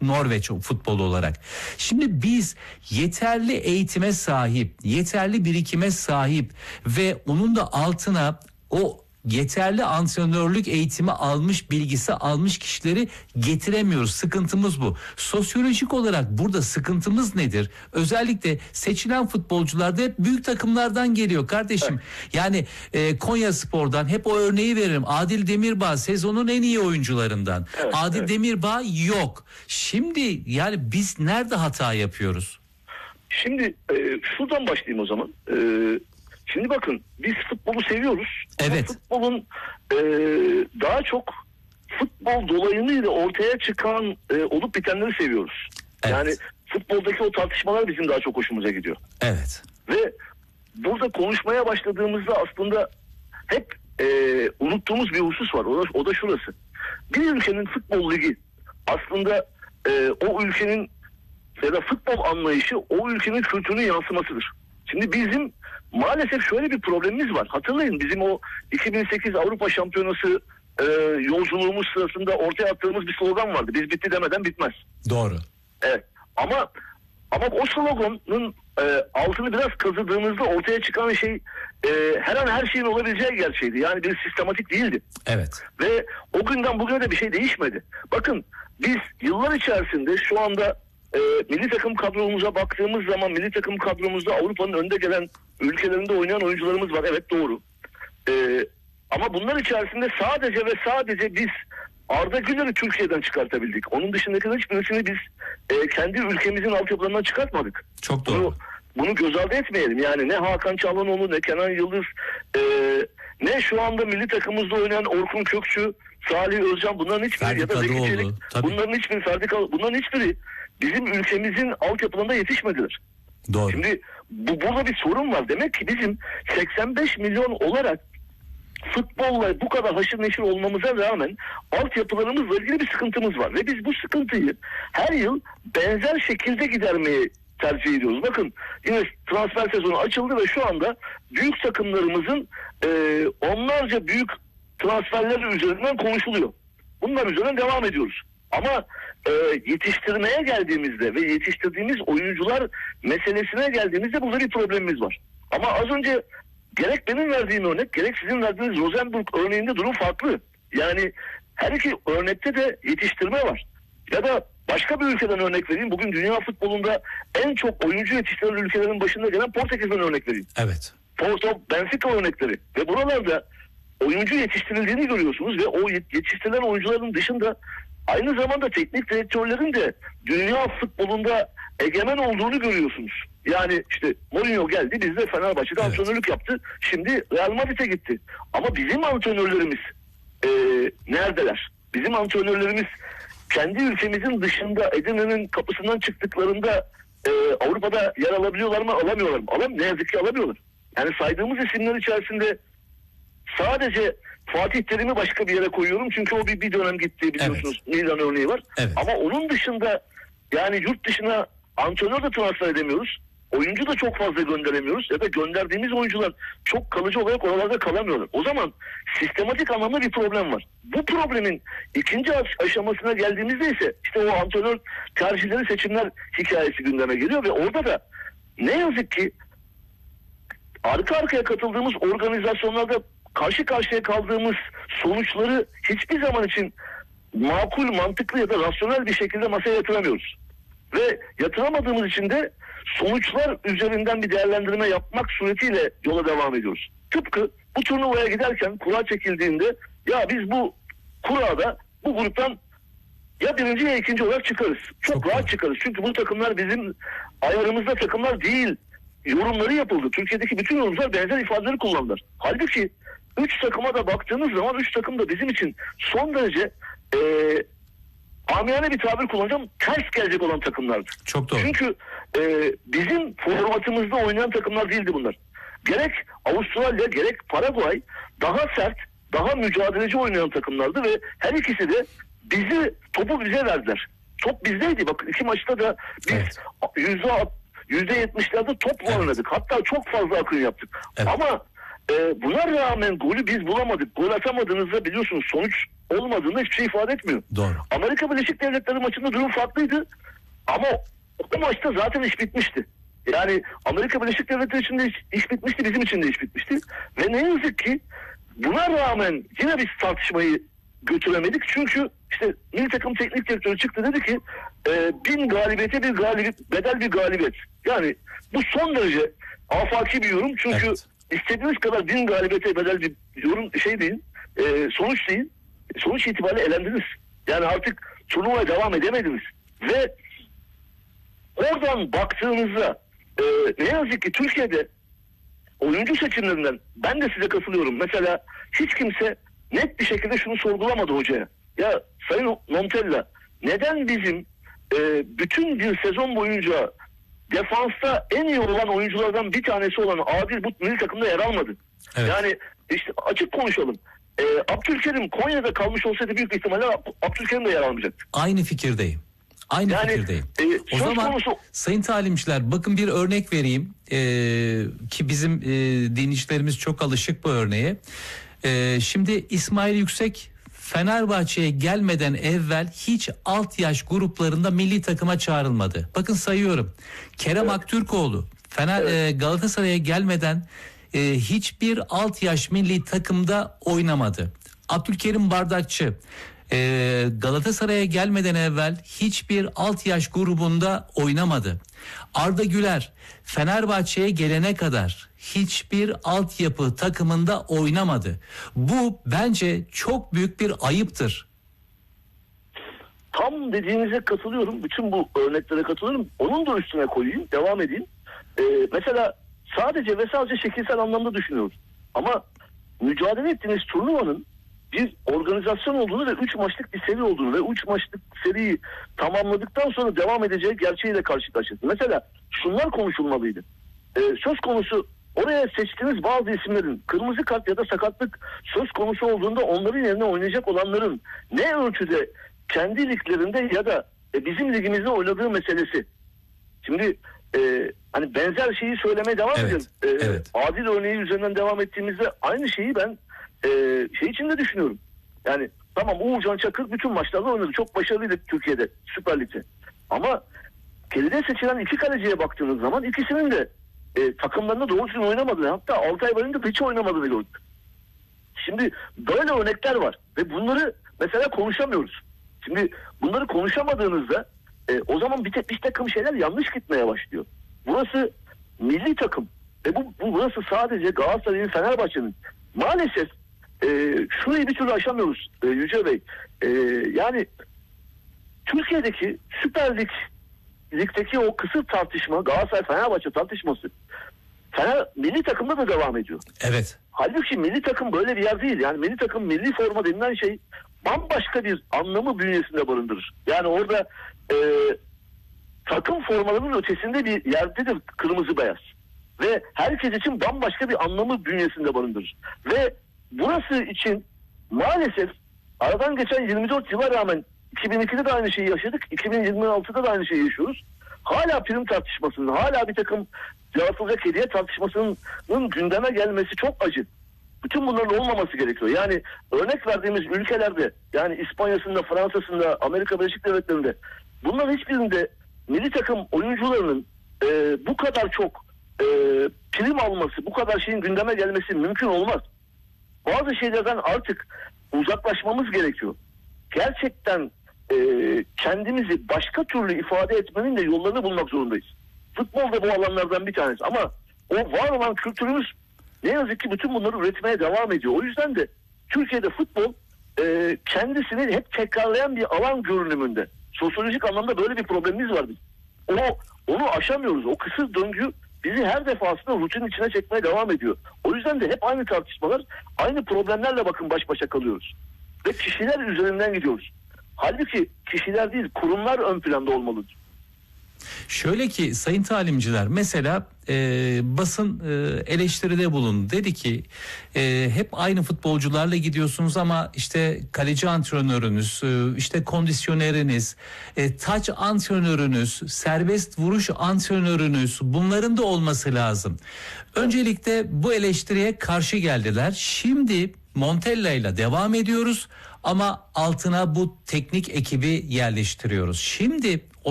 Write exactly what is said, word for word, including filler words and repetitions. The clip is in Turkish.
Norveç futbolu olarak. Şimdi biz yeterli eğitime sahip, yeterli birikime sahip ve onun da altına o yeterli antrenörlük eğitimi almış, bilgisi almış kişileri getiremiyoruz. Sıkıntımız bu. Sosyolojik olarak burada sıkıntımız nedir? Özellikle seçilen futbolcular da hep büyük takımlardan geliyor kardeşim. Yani e, Konyaspor'dan hep o örneği veririm. Adil Demirbağ sezonun en iyi oyuncularından. Evet, Adil evet. Demirbağ yok. Şimdi yani biz nerede hata yapıyoruz? Şimdi e, şuradan başlayayım o zaman. E, şimdi bakın biz futbolu seviyoruz. Evet. Ama futbolun e, daha çok futbol dolayımıyla ortaya çıkan e, olup bitenleri seviyoruz. Evet. Yani futboldaki o tartışmalar bizim daha çok hoşumuza gidiyor. Evet. Ve burada konuşmaya başladığımızda aslında hep e, unuttuğumuz bir husus var. O da, o da şurası. Bir ülkenin futbol ligi aslında e, o ülkenin ya da futbol anlayışı o ülkenin kültürünün yansımasıdır. Şimdi bizim maalesef şöyle bir problemimiz var. Hatırlayın bizim o iki bin sekiz Avrupa Şampiyonası e, yolculuğumuz sırasında ortaya attığımız bir slogan vardı. Biz bitti demeden bitmez. Doğru. Evet. Ama ama o sloganın e, altını biraz kazıdığımızda ortaya çıkan şey e, her an her şeyin olabileceği gerçeğiydi. Yani bir sistematik değildi. Evet. Ve o günden bugüne de bir şey değişmedi. Bakın biz yıllar içerisinde şu anda e, milli takım kadromuza baktığımız zaman milli takım kadromuzda Avrupa'nın önde gelen ülkelerinde oynayan oyuncularımız var. Evet doğru. E, ama bunlar içerisinde sadece ve sadece biz Arda Güler'i Türkiye'den çıkartabildik. Onun dışındaki hiçbirisini biz e, kendi ülkemizin altyapılarından çıkartmadık. Çok doğru. Bunu, bunu göz ardı etmeyelim. Yani ne Hakan Çalhanoğlu, ne Kenan Yıldız, e, ne şu anda milli takımımızda oynayan Orkun Kökçü, Salih Özcan, bunların hiçbiri Ferdi ya da Zeki Kadıoğlu, Çelik, tabii. bunların hiçbiri Ferdi Kadıoğlu, bunların hiçbiri bizim ülkemizin altyapılarında yetişmediler. Doğru. Şimdi bu, burada bir sorun var. Demek ki bizim seksen beş milyon olarak futbolla bu kadar haşır neşir olmamıza rağmen altyapılarımızla ilgili bir sıkıntımız var. Ve biz bu sıkıntıyı her yıl benzer şekilde gidermeyi tercih ediyoruz. Bakın yine transfer sezonu açıldı ve şu anda büyük takımlarımızın e, onlarca büyük transferler üzerinden konuşuluyor. Bunlar üzerinden devam ediyoruz. Ama e, yetiştirmeye geldiğimizde ve yetiştirdiğimiz oyuncular meselesine geldiğimizde burada bir problemimiz var. Ama az önce gerek benim verdiğim örnek, gerek sizin verdiğiniz Rosenborg örneğinde durum farklı. Yani her iki örnekte de yetiştirme var. Ya da başka bir ülkeden örnek vereyim. Bugün dünya futbolunda en çok oyuncu yetiştiren ülkelerin başında gelen Portekiz'den örnek vereyim. Evet. Porto, Benfica örnekleri. Ve buralarda oyuncu yetiştirildiğini görüyorsunuz ve o yetiştirilen oyuncuların dışında aynı zamanda teknik direktörlerin de dünya futbolunda egemen olduğunu görüyorsunuz. Yani işte Mourinho geldi, bizde Fenerbahçe'de Evet. antrenörlük yaptı. Şimdi Real Madrid'e gitti. Ama bizim antrenörlerimiz e, neredeler? Bizim antrenörlerimiz kendi ülkemizin dışında Edirne'nin kapısından çıktıklarında e, Avrupa'da yer alabiliyorlar mı? Alamıyorlar mı? Alam, ne yazık ki alamıyorlar. Yani saydığımız isimler içerisinde sadece Fatih Terim'i başka bir yere koyuyorum. Çünkü o bir, bir dönem gitti biliyorsunuz. Evet. Milan örneği var. Evet. Ama onun dışında yani yurt dışına antrenör de transfer edemiyoruz. Oyuncu da çok fazla gönderemiyoruz. Ya da gönderdiğimiz oyuncular çok kalıcı olarak oralarda kalamıyorlar. O zaman sistematik anlamda bir problem var. Bu problemin ikinci aşamasına geldiğimizde ise işte o antrenör tercihleri, seçimler hikayesi gündeme geliyor ve orada da ne yazık ki arka arkaya katıldığımız organizasyonlarda karşı karşıya kaldığımız sonuçları hiçbir zaman için makul, mantıklı ya da rasyonel bir şekilde masaya yatıramıyoruz. Ve yatıramadığımız için de sonuçlar üzerinden bir değerlendirme yapmak suretiyle yola devam ediyoruz. Tıpkı bu turnuvaya giderken kura çekildiğinde ya biz bu kurada bu gruptan ya birinci ya ikinci olarak çıkarız. Çok, Çok rahat var. çıkarız. Çünkü bu takımlar bizim ayarımızda takımlar değil. Yorumları yapıldı. Türkiye'deki bütün yorumcular benzer ifadeleri kullandılar. Halbuki üç takıma da baktığınız zaman üç takım da bizim için son derece e, amiyane bir tabir kullanacağım, ters gelecek olan takımlardı. Çok doğru. Çünkü e, bizim formatımızda oynayan takımlar değildi bunlar. Gerek Avustralya gerek Paraguay daha sert, daha mücadeleci oynayan takımlardı ve her ikisi de bizi, topu bize verdiler. Top bizdeydi. Bakın iki maçta da biz yüzde evet. yüzde yetmişlerde topla evet. oynadık. Hatta çok fazla akın yaptık. Evet. Ama e, buna rağmen golü biz bulamadık. Gol atamadığınızda biliyorsunuz sonuç olmadığında hiçbir şey ifade etmiyor. Doğru. Amerika Birleşik Devletleri maçında durum farklıydı ama o maçta zaten iş bitmişti. Yani Amerika Birleşik Devletleri için de iş, iş bitmişti, bizim için de iş bitmişti. Ve ne yazık ki buna rağmen yine biz tartışmayı götüremedik. Çünkü işte milli takım teknik direktörü çıktı, dedi ki e, bin galibiyete bir galibiyet, bedel bir galibiyet. Yani bu son derece afaki bir yorum. Çünkü evet. istediğiniz kadar bin galibiyete bedel bir yorum şey değil, e, sonuç değil. Sonuç itibariyle elendiniz. Yani artık turnuvaya devam edemediniz. Ve oradan baktığınızda e, ne yazık ki Türkiye'de oyuncu seçimlerinden ben de size katılıyorum. Mesela hiç kimse net bir şekilde şunu sorgulamadı hocaya. Ya Sayın Montella, neden bizim e, bütün bir sezon boyunca defansta en iyi olan oyunculardan bir tanesi olan Adil bu milli takımda yer almadı? Evet. Yani işte açık konuşalım. E, Abdülkerim Konya'da kalmış olsaydı büyük ihtimalle Abdülkerim de yer almayacaktı. Aynı fikirdeyim. Aynı Yani, fikirdeyim. E, o zaman konusu... sayın talimciler, bakın bir örnek vereyim ee, ki bizim e, dinleyicilerimiz çok alışık bu örneğe. E, şimdi İsmail Yüksek Fenerbahçe'ye gelmeden evvel hiç alt yaş gruplarında milli takıma çağrılmadı. Bakın sayıyorum. Kerem evet. Aktürkoğlu Fener evet. e, Galatasaray'a gelmeden e, hiçbir alt yaş milli takımda oynamadı. Abdülkerim Bardakçı Ee, Galatasaray'a gelmeden evvel hiçbir alt yaş grubunda oynamadı. Arda Güler Fenerbahçe'ye gelene kadar hiçbir altyapı takımında oynamadı. Bu bence çok büyük bir ayıptır. Tam dediğinize katılıyorum. Bütün bu örneklere katılıyorum. Onun da üstüne koyayım, devam edeyim. Ee, mesela sadece ve sadece şekilsel anlamda düşünüyoruz. Ama mücadele ettiğiniz turnuvanın bir organizasyon olduğunu ve üç maçlık bir seri olduğunu ve üç maçlık seriyi tamamladıktan sonra devam edeceği gerçeğiyle karşı karşıyasın. Mesela şunlar konuşulmalıydı. Ee, söz konusu oraya seçtiğiniz bazı isimlerin kırmızı kart ya da sakatlık söz konusu olduğunda onların yerine oynayacak olanların ne ölçüde kendi liglerinde ya da e, bizim ligimizde oynadığı meselesi. Şimdi e, hani benzer şeyi söylemeye devam evet, ediyorum. E, evet. Adil örneği üzerinden devam ettiğimizde aynı şeyi ben e, şey için de düşünüyorum. Yani tamam, Uğurcan Çakır bütün maçlarda oynadı. Çok başarılıydı Türkiye'de Süper Lig'de. Ama geride seçilen iki kaleciye baktığınız zaman ikisinin de e, takımlarında doğru düzgün oynamadı. Hatta Altay Bayındır hiç oynamadı bile. Şimdi böyle örnekler var ve bunları mesela konuşamıyoruz. Şimdi bunları konuşamadığınızda e, o zaman bir, te, bir takım şeyler yanlış gitmeye başlıyor. Burası milli takım ve bu, bu burası sadece Galatasaray'ın, Fenerbahçe'nin. Maalesef e, şurayı bir türlü aşamıyoruz e, Yüce Bey. E, yani Türkiye'deki Süper Lig ligdeki o kısır tartışma, Galatasaray-Fenerbahçe tartışması Fener milli takımda da devam ediyor. Evet. Halbuki milli takım böyle bir yer değil. Yani milli takım, milli forma denilen şey bambaşka bir anlamı bünyesinde barındırır. Yani orada e, takım formalarının ötesinde bir yerdedir kırmızı beyaz. Ve herkes için bambaşka bir anlamı bünyesinde barındırır. Ve burası için maalesef aradan geçen yirmi dört yıla rağmen iki bin ikide de aynı şeyi yaşadık. iki bin yirmi altıda da aynı şeyi yaşıyoruz. Hala prim tartışmasının, hala bir takım yaratılacak hediye tartışmasının gündeme gelmesi çok acı. Bütün bunların olmaması gerekiyor. Yani örnek verdiğimiz ülkelerde, yani İspanya'sında, Fransa'sında, Amerika Birleşik Devletleri'nde bunların hiçbirinde milli takım oyuncularının e, bu kadar çok e, prim alması, bu kadar şeyin gündeme gelmesi mümkün olmaz. Bazı şeylerden artık uzaklaşmamız gerekiyor. Gerçekten e, kendimizi başka türlü ifade etmenin de yollarını bulmak zorundayız. Futbol da bu alanlardan bir tanesi ama o var olan kültürümüz ne yazık ki bütün bunları üretmeye devam ediyor. O yüzden de Türkiye'de futbol e, kendisini hep tekrarlayan bir alan görünümünde. Sosyolojik anlamda böyle bir problemimiz var bizim. Onu, onu aşamıyoruz. O kısır döngü bizi her defasında rutinin içine çekmeye devam ediyor. O yüzden de hep aynı tartışmalar, aynı problemlerle bakın baş başa kalıyoruz. Ve kişiler üzerinden gidiyoruz. Halbuki kişiler değil, kurumlar ön planda olmalıdır. Şöyle ki sayın talimciler, mesela e, basın e, eleştiride bulundu. Dedi ki e, hep aynı futbolcularla gidiyorsunuz ama işte kaleci antrenörünüz, e, işte kondisyoneriniz, e, taç antrenörünüz, serbest vuruş antrenörünüz, bunların da olması lazım. Öncelikle bu eleştiriye karşı geldiler. Şimdi Montella ile devam ediyoruz ama altına bu teknik ekibi yerleştiriyoruz. Şimdi